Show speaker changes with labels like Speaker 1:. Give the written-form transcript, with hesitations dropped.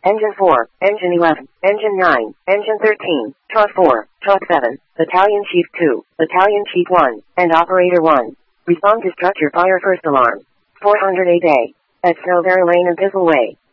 Speaker 1: Engine 4, Engine 11, Engine 9, Engine 13, Truck 4, Truck 7, Battalion Chief 2, Battalion Chief 1, and Operator 1. Respond to structure fire first alarm. 408A. At Snowberry Lane and Thistle Way.